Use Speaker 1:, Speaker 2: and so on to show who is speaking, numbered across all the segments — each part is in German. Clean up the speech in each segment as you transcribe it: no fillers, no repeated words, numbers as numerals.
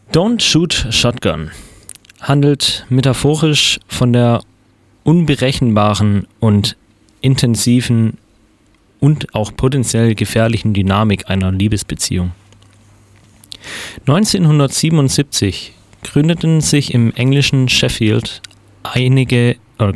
Speaker 1: Don't Shoot Shotgun handelt metaphorisch von der unberechenbaren und intensiven und auch potenziell gefährlichen Dynamik einer Liebesbeziehung. 1977 gründeten im englischen Sheffield einige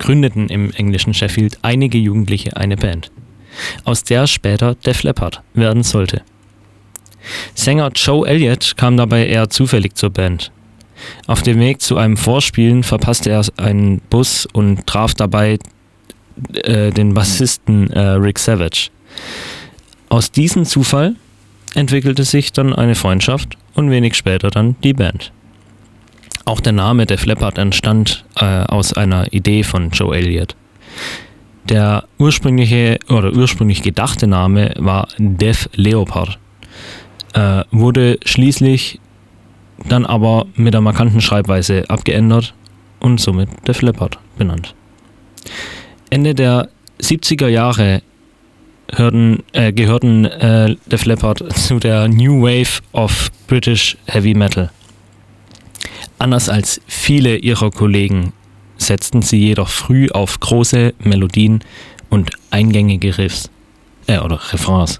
Speaker 1: Jugendliche eine Band, aus der später Def Leppard werden sollte. Sänger Joe Elliott kam dabei eher zufällig zur Band. Auf dem Weg zu einem Vorspielen verpasste er einen Bus und traf dabei den Bassisten Rick Savage. Aus diesem Zufall entwickelte sich dann eine Freundschaft und wenig später dann die Band. Auch der Name Def Leppard entstand aus einer Idee von Joe Elliott. Der ursprünglich gedachte Name war Def Leppard, wurde schließlich dann aber mit der markanten Schreibweise abgeändert und somit Def Leppard benannt. Ende der 70er Jahre gehörten Def Leppard zu der New Wave of British Heavy Metal. Anders als viele ihrer Kollegen setzten sie jedoch früh auf große Melodien und eingängige Refrains.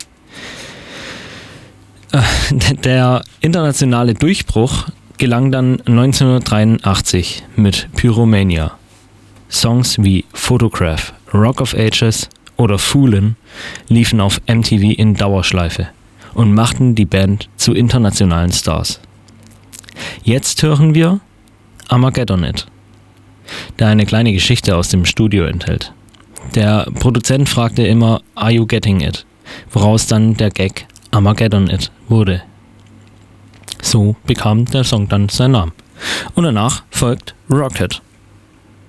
Speaker 1: Der internationale Durchbruch gelang dann 1983 mit Pyromania. Songs wie Photograph, Rock of Ages oder Foolin' liefen auf MTV in Dauerschleife und machten die Band zu internationalen Stars. Jetzt hören wir Armageddon It, der eine kleine Geschichte aus dem Studio enthält. Der Produzent fragte immer, "Are you getting it?", woraus dann der Gag Armageddon It wurde. So bekam der Song dann seinen Namen. Und danach folgt Rocket.